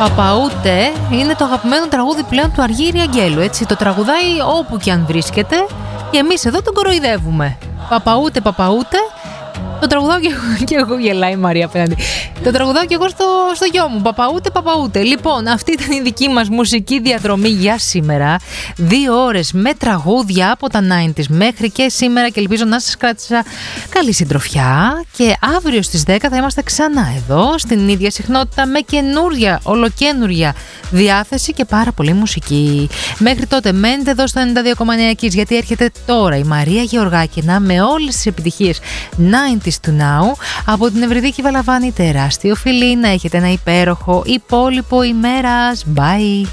Παπαούτε είναι το αγαπημένο τραγούδι πλέον του Αργύρη Αγγέλου, έτσι. Το τραγουδάει όπου και αν βρίσκεται και εμείς εδώ τον κοροϊδεύουμε. Παπαούτε, παπαούτε. Το τραγουδάω και εγώ, γελάει η Μαρία απέναντι. Το τραγουδάω και εγώ στο γιο μου. Παπαούτε, παπαούτε. Λοιπόν, αυτή ήταν η δική μας μουσική διαδρομή για σήμερα. 2 ώρες με τραγούδια από τα 90s μέχρι και σήμερα και ελπίζω να σας κράτησα καλή συντροφιά. Και αύριο στις 10 θα είμαστε ξανά εδώ, στην ίδια συχνότητα, με καινούρια, ολοκαίνούρια διάθεση και πάρα πολύ μουσική. Μέχρι τότε μένετε εδώ στο 92,9 Kiss, γιατί έρχεται τώρα η Μαρία Γεωργάκηνα με όλες τις επιτυχίες 90s to now από την Ευρυδίκη Βαλαβάνη. Τεράστιο φιλί, να έχετε ένα υπέροχο υπόλοιπο ημέρας. Bye.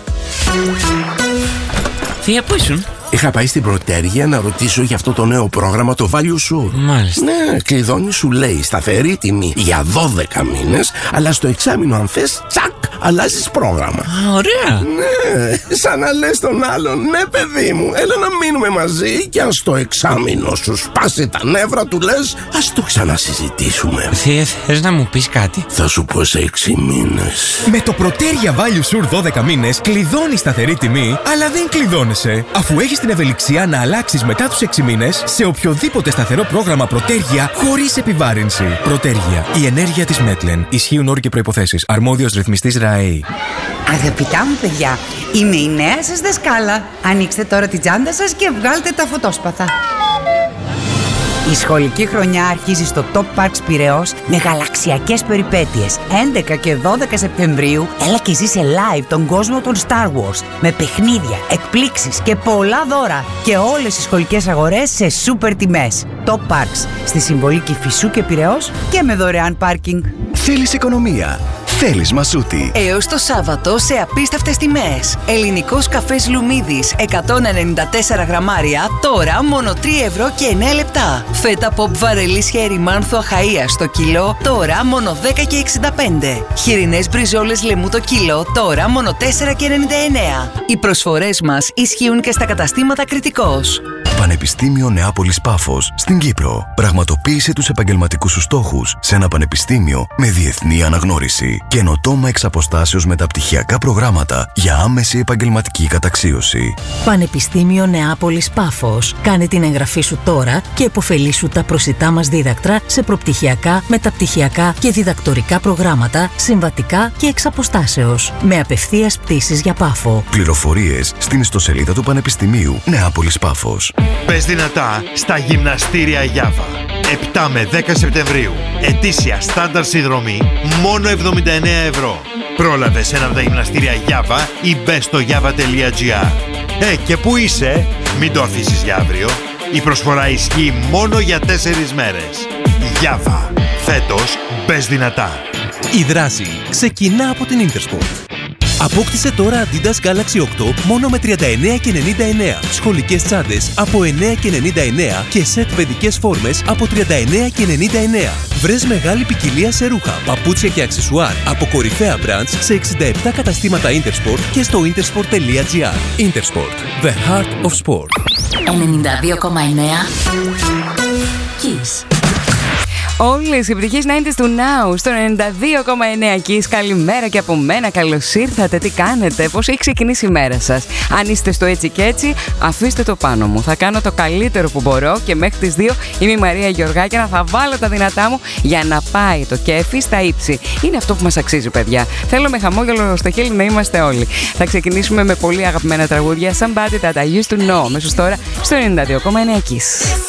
Θεία, πού ήσουν? Είχα πάει στην Πρωτέργεια να ρωτήσω για αυτό το νέο πρόγραμμα, το Value Sur. Μάλιστα. Ναι, κλειδώνει, σου λέει σταθερή τιμή για 12 μήνες, αλλά στο εξάμηνο αν θες, τσακ, αλλάζεις πρόγραμμα. Ωραία. Ναι, σαν να λες τον άλλον, ναι παιδί μου, έλα να μείνουμε μαζί και αν στο εξάμηνο σου σπάσει τα νεύρα του λες, ας το ξανασυζητήσουμε. Θεία, θες να μου πεις κάτι? Θα σου πω σε 6 μήνες. Με το Πρωτέργεια Value Sur 12 μήνες κλειδώνεις σταθερή τιμή, αλλά δεν κλειδώνεσαι, αφού έχεις την ευελιξία να αλλάξεις μετά τους 6 μήνες σε οποιοδήποτε σταθερό πρόγραμμα Πρωτέργεια χωρίς επιβάρυνση. Πρωτέργεια. Η ενέργεια της Μέτλεν. Ισχύουν όροι και προϋποθέσεις. Αρμόδιος ρυθμιστής ΡΑΕΗ. Αγαπητά μου παιδιά, είμαι η νέα σας δασκάλα. Ανοίξτε τώρα την τσάντα σας και βγάλτε τα φωτόσπαθα. Η σχολική χρονιά αρχίζει στο Top Parks Πειραιώς με γαλαξιακές περιπέτειες. 11 και 12 Σεπτεμβρίου έλα και ζήσε live τον κόσμο των Star Wars με παιχνίδια, εκπλήξεις και πολλά δώρα και όλες οι σχολικές αγορές σε σούπερ τιμές. Top Parks στη Συμβολή Κηφισού και Πειραιώς και με δωρεάν πάρκινγκ. Θέλεις οικονομία? Θέλεις Μασούτη? Έως το Σάββατο σε απίστευτες τιμές. Ελληνικός καφές Λουμίδης 194 γραμμάρια, τώρα μόνο 3 ευρώ και 9 λεπτά. Φέτα pop βαρελής χέρι μάνθου Αχαΐας το κιλό, τώρα μόνο 10 και 65. Χοιρινές μπριζόλες λεμού το κιλό, τώρα μόνο 4 και 99. Οι προσφορές μας ισχύουν και στα καταστήματα Κρητικός. Πανεπιστήμιο Νεάπολης Πάφος στην Κύπρο. Πραγματοποίησε τους επαγγελματικούς σου στόχους σε ένα πανεπιστήμιο με διεθνή αναγνώριση. Καινοτόμα εξ αποστάσεως μεταπτυχιακά προγράμματα για άμεση επαγγελματική καταξίωση. Πανεπιστήμιο Νεάπολης Πάφος. Κάνε την εγγραφή σου τώρα και επωφελήσου τα προσιτά μας δίδακτρα σε προπτυχιακά, μεταπτυχιακά και διδακτορικά προγράμματα, συμβατικά και εξ αποστάσεως. Με απευθείας πτήσεις για Πάφο. Πληροφορίες στην ιστοσελίδα του Πανεπιστημίου Νεάπολης Πάφος. Πες δυνατά στα γυμναστήρια Γιάβα. 7 με 10 Σεπτεμβρίου. Ετήσια στάνταρ συνδρομή μόνο 79 ευρώ. Πρόλαβε σε ένα από τα γυμναστήρια Γιάβα ή μπες στο java.gr. Και πού είσαι? Μην το αφήσεις για αύριο. Η προσφορά ισχύει μόνο για 4 μέρες. Γιάβα. Φέτος μπες δυνατά. Η δράση ξεκινά από την Intersport. Απόκτησε τώρα Adidas Galaxy 8 μόνο με 39,99. Σχολικές τσάντες από 9,99 και σετ παιδικές φόρμες από 39,99. Βρες μεγάλη ποικιλία σε ρούχα, παπούτσια και αξεσουάρ από κορυφαία brands σε 67 καταστήματα Intersport και στο intersport.gr. Intersport. The heart of sport. 92,9 Kiss. Όλες οι επιτυχίες 90s του Now στο 92,9 Kiss. Καλημέρα και από μένα, καλώς ήρθατε. Τι κάνετε, πώς έχει ξεκινήσει η μέρα σας? Αν είστε στο έτσι και έτσι, αφήστε το πάνω μου. Θα κάνω το καλύτερο που μπορώ και μέχρι τις 2 είμαι η Μαρία Γεωργάκηνα. Θα βάλω τα δυνατά μου για να πάει το κέφι στα ύψη. Είναι αυτό που μας αξίζει, παιδιά. Θέλω με χαμόγελο στο χείλη να είμαστε όλοι. Θα ξεκινήσουμε με πολύ αγαπημένα τραγούδια. Somebody That I Used to Know. Μέσως τώρα στο 92,9 Kiss.